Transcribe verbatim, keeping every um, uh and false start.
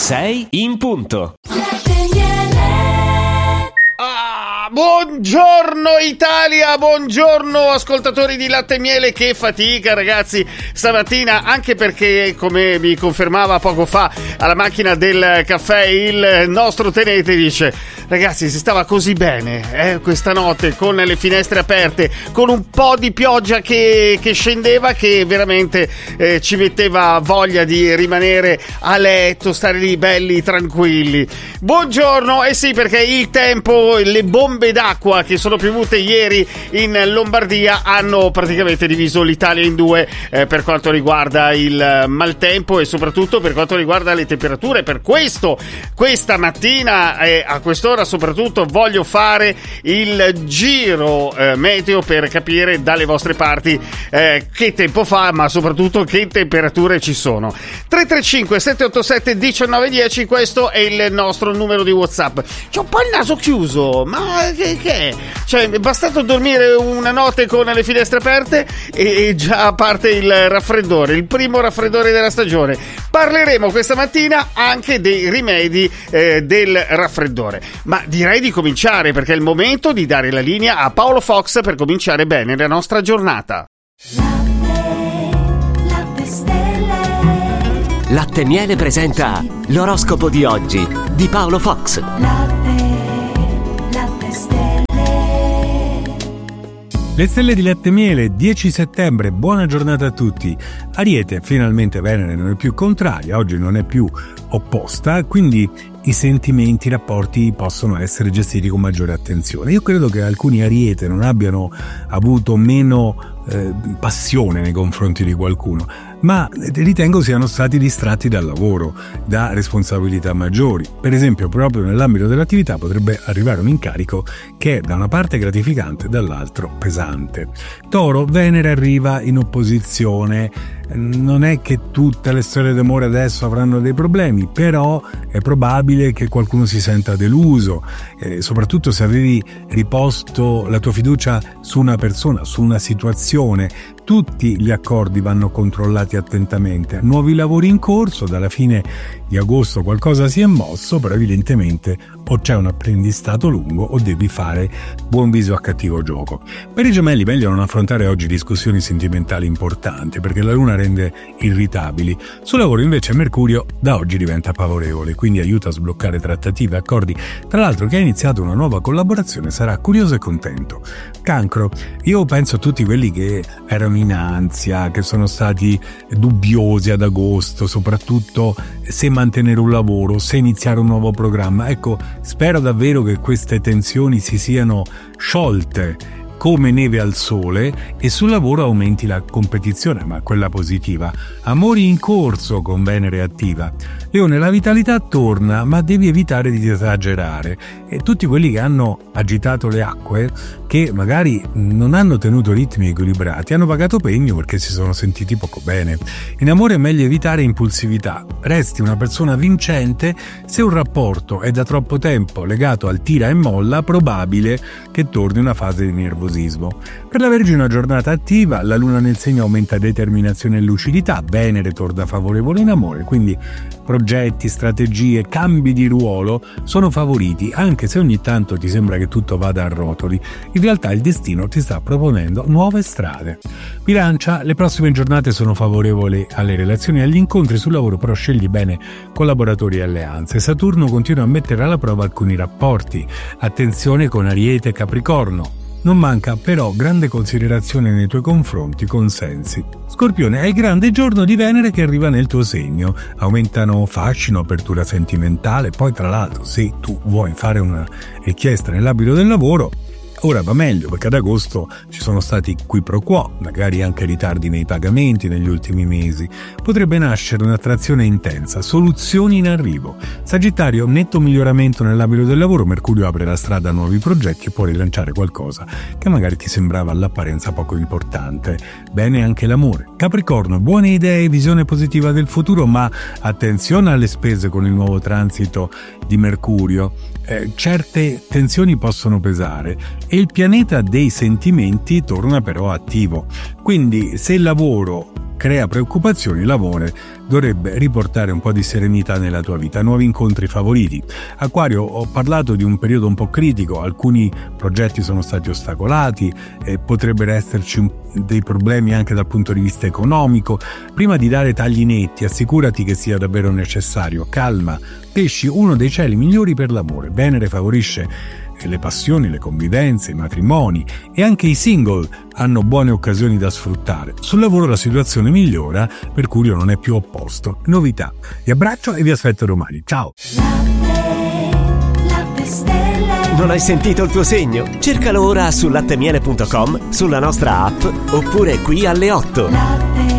sei in punto. Ah, buongiorno Italia, buongiorno ascoltatori di Latte e Miele. Che fatica ragazzi stamattina, anche perché, come mi confermava poco fa alla macchina del caffè il nostro tenente, dice: ragazzi, si stava così bene eh, questa notte, con le finestre aperte, con un po' di pioggia che, che scendeva, che veramente eh, ci metteva voglia di rimanere a letto, stare lì belli tranquilli. Buongiorno, eh sì, perché il tempo, le bombe d'acqua che sono piovute ieri in Lombardia hanno praticamente diviso l'Italia in due eh, per quanto riguarda il maltempo e soprattutto per quanto riguarda le temperature. Per questo questa mattina e a quest'ora soprattutto voglio fare il giro eh, meteo per capire dalle vostre parti eh, che tempo fa, ma soprattutto che temperature ci sono. Tre tre cinque sette otto sette uno nove uno zero, questo è il nostro numero di WhatsApp. C'ho un po' il naso chiuso, ma che, che è? Cioè, è bastato dormire una notte con le finestre aperte e già parte il raffreddore, il primo raffreddore della stagione. Parleremo questa mattina anche dei rimedi eh, del raffreddore, ma direi di cominciare, perché è il momento di dare la linea a Paolo Fox per cominciare bene la nostra giornata. Latte e Miele presenta l'oroscopo di oggi di Paolo Fox. Latte, latte stelle. Le stelle di Latte e Miele, dieci settembre, buona giornata a tutti. Ariete, finalmente Venere non è più contraria, oggi non è più opposta, quindi i sentimenti, i rapporti possono essere gestiti con maggiore attenzione. Io credo che alcuni Ariete non abbiano avuto meno eh, passione nei confronti di qualcuno, ma ritengo siano stati distratti dal lavoro, da responsabilità maggiori. Per esempio, proprio nell'ambito dell'attività potrebbe arrivare un incarico che è da una parte gratificante, dall'altro pesante. Toro, Venere arriva in opposizione. Non è che tutte le storie d'amore adesso avranno dei problemi, però è probabile che qualcuno si senta deluso, eh, soprattutto se avevi riposto la tua fiducia su una persona, su una situazione. Tutti gli accordi vanno controllati attentamente. Nuovi lavori in corso, dalla fine di agosto qualcosa si è mosso, però evidentemente o c'è un apprendistato lungo o devi fare buon viso a cattivo gioco. Per i Gemelli meglio non affrontare oggi discussioni sentimentali importanti, perché la luna rende irritabili. Sul lavoro invece Mercurio da oggi diventa favorevole, quindi aiuta a sbloccare trattative e accordi. Tra l'altro, chi ha iniziato una nuova collaborazione sarà curioso e contento. Cancro, io penso a tutti quelli che erano in ansia, che sono stati dubbiosi ad agosto, soprattutto se mantenere un lavoro, se iniziare un nuovo programma. Ecco, spero davvero che queste tensioni si siano sciolte come neve al sole e sul lavoro aumenti la competizione, ma quella positiva. Amori in corso con Venere attiva. Leone, la vitalità torna, ma devi evitare di esagerare. E tutti quelli che hanno agitato le acque, che magari non hanno tenuto ritmi equilibrati, hanno pagato pegno perché si sono sentiti poco bene. In amore è meglio evitare impulsività. Resti una persona vincente. Se un rapporto è da troppo tempo legato al tira e molla, probabile che torni una fase di nervosismo. Per la Vergine una giornata attiva, la luna nel segno aumenta determinazione e lucidità, Venere torna favorevole in amore, quindi progetti, strategie, cambi di ruolo sono favoriti, anche se ogni tanto ti sembra che tutto vada a rotoli. In realtà il destino ti sta proponendo nuove strade. Bilancia, le prossime giornate sono favorevoli alle relazioni e agli incontri. Sul lavoro però scegli bene collaboratori e alleanze. Saturno continua a mettere alla prova alcuni rapporti. Attenzione con Ariete e Capricorno. Non manca però grande considerazione nei tuoi confronti, consensi. Scorpione, è il grande giorno di Venere che arriva nel tuo segno. Aumentano fascino, apertura sentimentale. Poi tra l'altro, se tu vuoi fare una richiesta nell'ambito del lavoro, ora va meglio, perché ad agosto ci sono stati qui pro quo, magari anche ritardi nei pagamenti negli ultimi mesi. Potrebbe nascere un'attrazione intensa, soluzioni in arrivo. Sagittario, netto miglioramento nell'ambito del lavoro, Mercurio apre la strada a nuovi progetti e può rilanciare qualcosa che magari ti sembrava all'apparenza poco importante. Bene anche l'amore. Capricorno, buone idee, visione positiva del futuro, ma attenzione alle spese con il nuovo transito di Mercurio. Eh, certe tensioni possono pesare e il pianeta dei sentimenti torna però attivo. Quindi se il lavoro crea preoccupazioni, l'amore dovrebbe riportare un po' di serenità nella tua vita. Nuovi incontri favoriti. Acquario, ho parlato di un periodo un po' critico, alcuni progetti sono stati ostacolati, e potrebbero esserci un, dei problemi anche dal punto di vista economico. Prima di dare tagli netti, assicurati che sia davvero necessario. Calma. Pesci, uno dei cieli migliori per l'amore. Venere favorisce le passioni, le convivenze, i matrimoni, e anche i single hanno buone occasioni da sfruttare. Sul lavoro la situazione migliora, Mercurio non è più opposto. Novità. Vi abbraccio e vi aspetto domani. Ciao! Latte, latte stelle. Non hai sentito il tuo segno? Cercalo ora su latte miele punto com, sulla nostra app oppure qui alle otto. Latte.